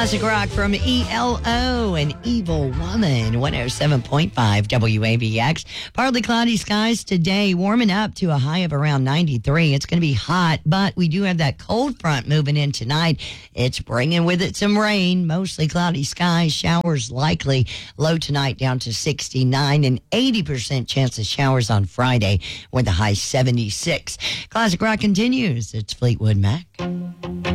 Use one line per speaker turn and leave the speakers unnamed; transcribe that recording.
Classic rock from ELO and Evil Woman, 107.5 WABX. Partly cloudy skies today, warming up to a high of around 93. It's going to be hot, but we do have that cold front moving in tonight. It's bringing with it some rain, mostly cloudy skies, showers likely. Low tonight down to 69 and 80% chance of showers on Friday with a high 76. Classic rock continues. It's Fleetwood Mac.